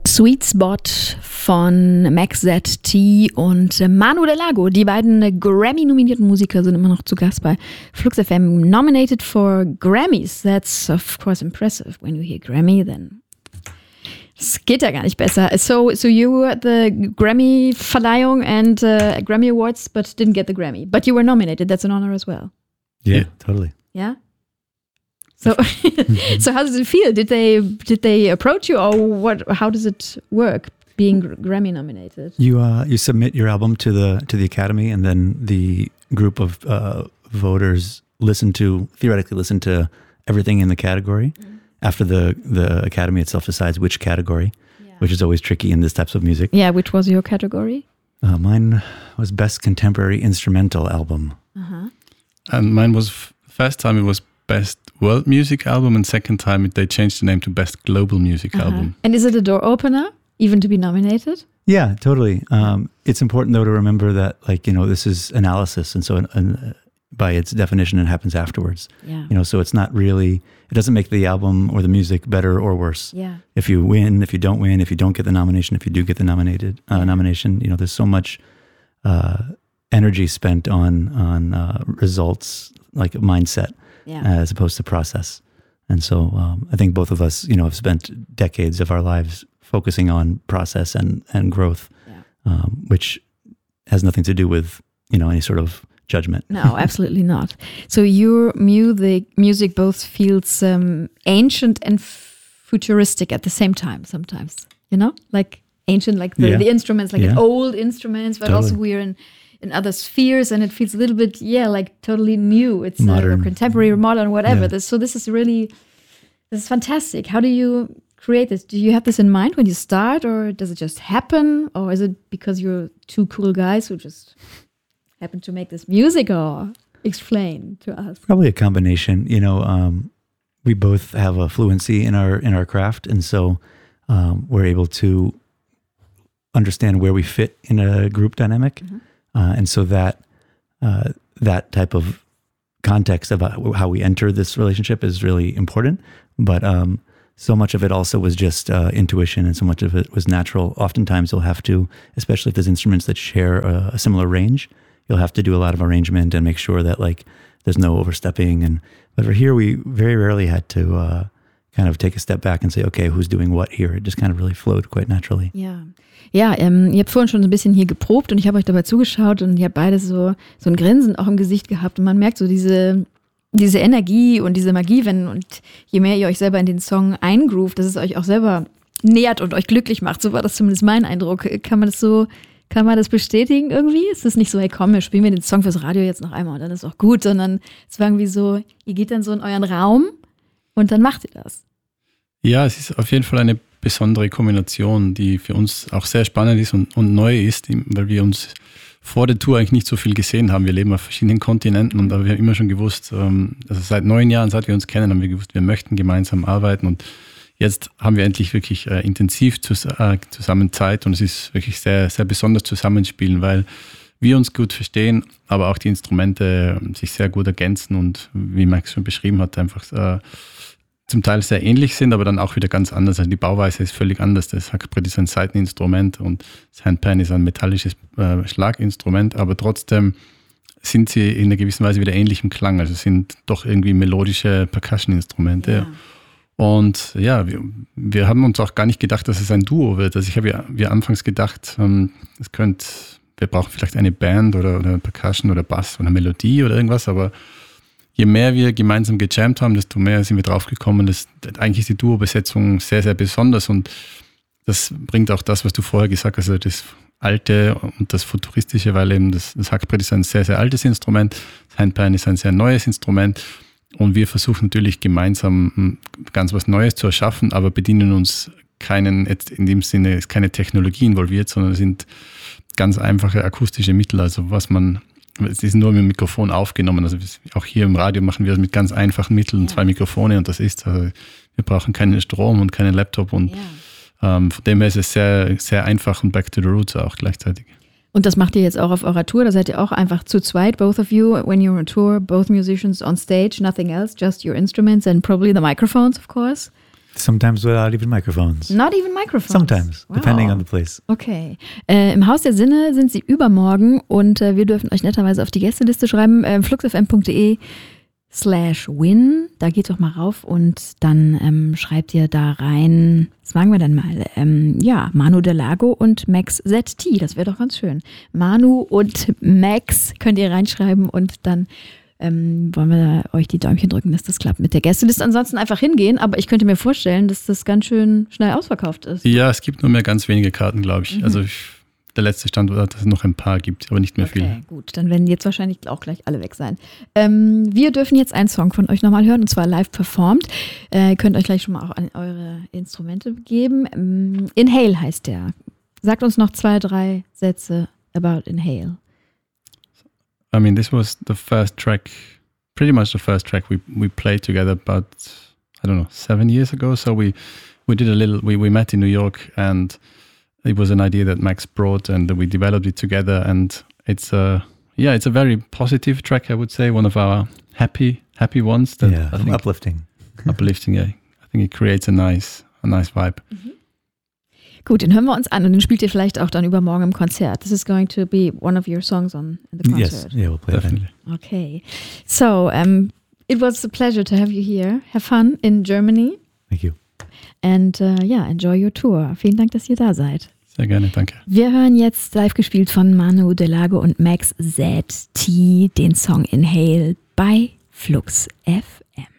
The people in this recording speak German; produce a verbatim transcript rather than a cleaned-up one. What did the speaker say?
Sweet Spot von Max Z T und Manu Delago. Die beiden Grammy-nominierten Musiker sind immer noch zu Gast bei Flux F M. Nominated for Grammys. That's of course impressive. When you hear Grammy, then es geht ja gar nicht besser. So, so you were at the Grammy-Verleihung and uh, Grammy Awards, but didn't get the Grammy. But you were nominated. That's an honor as well. Yeah, totally. Yeah? So, so how does it feel? Did they did they approach you, or what? How does it work being Grammy nominated? You uh, you submit your album to the to the Academy, and then the group of uh, voters listen to theoretically listen to everything in the category. Mm. After the the Academy itself decides which category, yeah. which is always tricky in this types of music. Yeah, which was your category? Uh, mine was Best Contemporary Instrumental Album. Uh-huh. And mine was f- first time it was Best World Music Album, and second time they changed the name to Best Global Music uh-huh. Album. And is it a door opener, even to be nominated? Yeah, totally. Um, it's important though to remember that, like, you know, this is analysis, and so an, an, by its definition, it happens afterwards. Yeah. You know, so it's not really, it doesn't make the album or the music better or worse. Yeah. If you win, if you don't win, if you don't get the nomination, if you do get the nominated uh, yeah. nomination, you know, there's so much uh, energy spent on on uh, results, like mindset. Yeah. As opposed to process. And so um, I think both of us, you know, have spent decades of our lives focusing on process and, and growth, yeah. um, which has nothing to do with, you know, any sort of judgment. No, absolutely not. So your music, music both feels um, ancient and futuristic at the same time sometimes, you know? Like ancient, like the, yeah. the instruments, like yeah. old instruments, but totally. Also we're in in other spheres, and it feels a little bit, yeah, like totally new. It's modern. Uh, contemporary or modern, whatever. Yeah. This, so this is really, this is fantastic. How do you create this? Do you have this in mind when you start, or does it just happen? Or is it because you're two cool guys who just happen to make this music? Or explain to us. Probably a combination. You know, um, we both have a fluency in our in our craft, and so um, we're able to understand where we fit in a group dynamic. Mm-hmm. Uh, and so that uh, that type of context about how we enter this relationship is really important. But um, so much of it also was just uh, intuition, and so much of it was natural. Oftentimes you'll have to, especially if there's instruments that share a, a similar range, you'll have to do a lot of arrangement and make sure that, like, there's no overstepping. And but for here, we very rarely had to uh, kind of take a step back and say, okay, who's doing what here? It just kind of really flowed quite naturally. Yeah. Ja, ähm, ihr habt vorhin schon ein bisschen hier geprobt und ich habe euch dabei zugeschaut und ihr habt beide so, so ein Grinsen auch im Gesicht gehabt und man merkt so diese, diese Energie und diese Magie, wenn, und je mehr ihr euch selber in den Song eingroovt, dass es euch auch selber nährt und euch glücklich macht. So war das zumindest mein Eindruck. Kann man das so, kann man das bestätigen irgendwie? Ist es nicht so, hey komm, wir spielen wir den Song fürs Radio jetzt noch einmal und dann ist auch gut, sondern es war irgendwie so, ihr geht dann so in euren Raum und dann macht ihr das. Ja, es ist auf jeden Fall eine besondere Kombination, die für uns auch sehr spannend ist und, und neu ist, weil wir uns vor der Tour eigentlich nicht so viel gesehen haben. Wir leben auf verschiedenen Kontinenten und aber wir haben immer schon gewusst, also seit neun Jahren, seit wir uns kennen, haben wir gewusst, wir möchten gemeinsam arbeiten, und jetzt haben wir endlich wirklich äh, intensiv zus- äh, zusammen Zeit, und es ist wirklich sehr, sehr besonders zusammenspielen, weil wir uns gut verstehen, aber auch die Instrumente sich sehr gut ergänzen und, wie Max schon beschrieben hat, einfach äh, zum Teil sehr ähnlich sind, aber dann auch wieder ganz anders. Also die Bauweise ist völlig anders. Das Hackbrett ist ein Saiteninstrument und das Handpan ist ein metallisches äh, Schlaginstrument, aber trotzdem sind sie in einer gewissen Weise wieder ähnlich im Klang. Also sind doch irgendwie melodische Percussion-Instrumente. Ja. Und ja, wir, wir haben uns auch gar nicht gedacht, dass es ein Duo wird. Also ich habe ja wir anfangs gedacht, ähm, es könnte, wir brauchen vielleicht eine Band oder, oder Percussion oder Bass oder Melodie oder irgendwas, aber je mehr wir gemeinsam gejammt haben, desto mehr sind wir drauf gekommen, dass eigentlich ist die Duo-Besetzung sehr, sehr besonders, und das bringt auch das, was du vorher gesagt hast, also das Alte und das Futuristische, weil eben das, das Hackbrett ist ein sehr, sehr altes Instrument, das Handpan ist ein sehr neues Instrument, und wir versuchen natürlich gemeinsam ganz was Neues zu erschaffen, aber bedienen uns keinen, jetzt in dem Sinne ist keine Technologie involviert, sondern es sind ganz einfache akustische Mittel, also was man Es ist nur mit dem Mikrofon aufgenommen. Also auch hier im Radio machen wir das mit ganz einfachen Mitteln, ja. zwei Mikrofone, und das ist, also wir brauchen keinen Strom und keinen Laptop, und ja. ähm, von dem her ist es sehr, sehr einfach und back to the roots auch gleichzeitig. Und das macht ihr jetzt auch auf eurer Tour, da seid ihr auch einfach zu zweit, both of you, when you're on tour, both musicians on stage, nothing else, just your instruments and probably the microphones, of course. Sometimes without even microphones. Not even microphones? Sometimes, wow. depending on the place. Okay. Äh, Im Haus der Sinne sind sie übermorgen und äh, wir dürfen euch netterweise auf die Gästeliste schreiben, äh, fluxfm.de slash win. Da geht doch mal rauf und dann ähm, schreibt ihr da rein, was sagen wir denn mal? Ähm, ja, Manu Delago und Max Z T. Das wäre doch ganz schön. Manu und Max könnt ihr reinschreiben und dann ähm, wollen wir euch die Däumchen drücken, dass das klappt mit der Gästeliste. Ansonsten einfach hingehen, aber ich könnte mir vorstellen, dass das ganz schön schnell ausverkauft ist. Ja, es gibt nur mehr ganz wenige Karten, glaube ich. Mhm. Also ich, der letzte Stand war, dass es noch ein paar gibt, aber nicht mehr okay, viele. Okay, gut. Dann werden jetzt wahrscheinlich auch gleich alle weg sein. Ähm, wir dürfen jetzt einen Song von euch nochmal hören, und zwar live performt. Äh, könnt euch gleich schon mal auch an eure Instrumente geben. Ähm, Inhale heißt der. Sagt uns noch zwei, drei Sätze about Inhale. I mean, this was the first track, pretty much the first track we, we played together about, I don't know, seven years ago. So we, we did a little, we, we met in New York, and it was an idea that Max brought, and we developed it together. And it's a, yeah, it's a very positive track, I would say, one of our happy, happy ones. That yeah, I think, uplifting. uplifting, yeah. I think it creates a nice, a nice vibe. Mhm. Gut, den hören wir uns an und den spielt ihr vielleicht auch dann übermorgen im Konzert. This is going to be one of your songs on the concert. Yes, yeah, we'll play Definitely. that. Okay, so um, it was a pleasure to have you here. Have fun in Germany. Thank you. And uh, yeah, enjoy your tour. Vielen Dank, dass ihr da seid. Sehr gerne, danke. Wir hören jetzt live gespielt von Manu Delago und Max Z T den Song Inhale bei Flux F M.